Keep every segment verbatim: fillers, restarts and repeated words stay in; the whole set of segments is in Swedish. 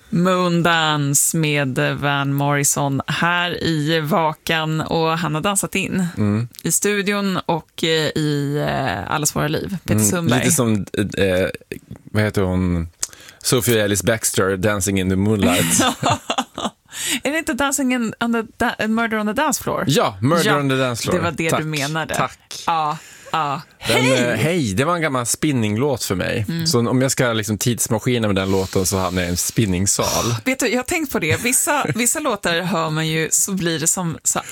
Moondance med Van Morrison här i Vakan, och han har dansat in mm. i studion och i eh, Allas våra liv. Peter mm, Sundberg. Lite som, eh, vad heter hon? Sophia Ellis Bextor, Dancing in the Moonlight. Är det inte Dancing in on the da- Murder on the Dance Floor? Ja, Murder ja, on the Dance Floor. Det var det Tack. du menade. Tack. Ja. Ah, den, hej! Eh, hej, det var en gammal spinninglåt för mig. Mm. Så om jag ska liksom tidsmaskina med den låten så hamnar jag i en spinningsal. Oh, vet du, jag har tänkt på det. Vissa, vissa låtar hör man ju, så blir det som så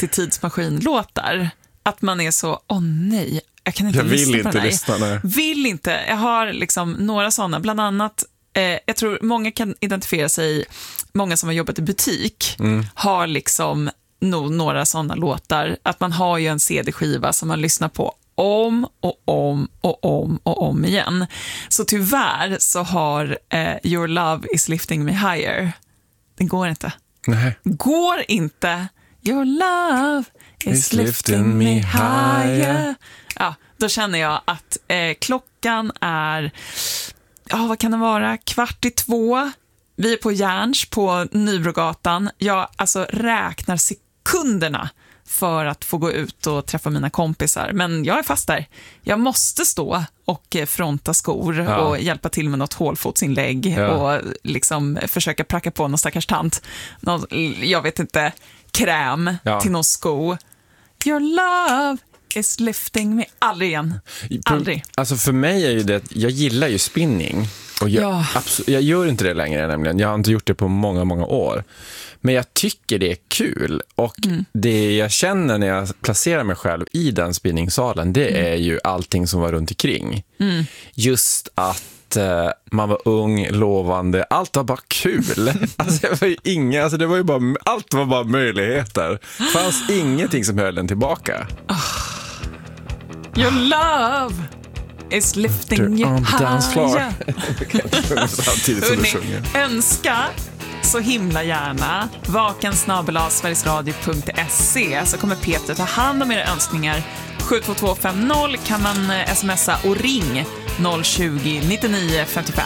anti-tidsmaskin-låtar. Att man är så, åh oh, nej, jag kan inte jag lyssna vill på inte den här. lyssna, nej. Vill inte. Jag har liksom några sådana, bland annat, eh, jag tror många kan identifiera sig, många som har jobbat i butik mm. har liksom nog några sådana låtar. Att man har ju en C D-skiva som man lyssnar på om och om och om och om igen. Så tyvärr så har eh, Your Love is Lifting Me Higher. Den går inte. Nej. Går inte. Your love is, is lifting me higher. Ja, då känner jag att eh, klockan är, ja, vad kan det vara? Kvart i två. Vi är på Järns på Nybrogatan. Jag alltså räknar sekunderna för att få gå ut och träffa mina kompisar. Men jag är fast där. Jag måste stå och fronta skor ja. och hjälpa till med något hålfotsinlägg ja. och liksom försöka pracka på någon stackars tant. Någon, jag vet inte, kräm ja. till någon sko. Your love is lifting me. Aldrig igen. Aldrig. Alltså för mig är ju det, jag gillar ju spinning. Och jag, ja. absolut, jag gör inte det längre nämligen. Jag har inte gjort det på många, många år. Men jag tycker det är kul. Och mm. det jag känner när jag placerar mig själv i den spinningsalen, det mm. är ju allting som var runt omkring. Mm. Just att uh, man var ung, lovande. Allt var bara kul. Alltså, det var ju inga, alltså, det var ju bara, allt var bara möjligheter. Det fanns ingenting som höll den tillbaka. Oh. Your love is lifting you higher. Önska så himla gärna vakan snabel-a sverigesradio punkt se, så kommer Peter ta hand om era önskningar. Sju två två fem noll kan man smsa och ring noll tjugo nittionio femtiofem.